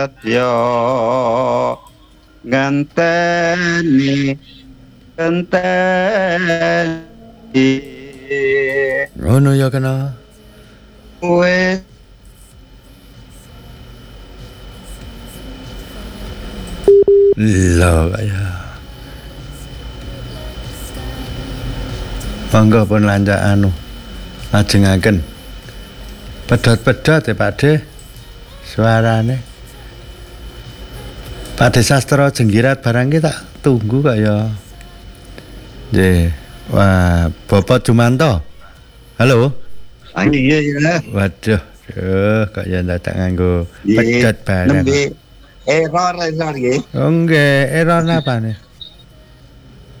Yo ngenteni ngenteni Ngono ya kena. wis Lho kaya. Monggo pun lanjak lajengaken. Pedhot-pedhot ya Pak De. Suarane. Pak De Sastro Jenggirat barang ki tak tunggu kok ya. Nggih. Wah, Bapak Jumanto. Halo. iya ya. Waduh, kok ya dadak nganggo Nggih, pedhot barang. nembe error nggih. Oh nggih, error napa nih?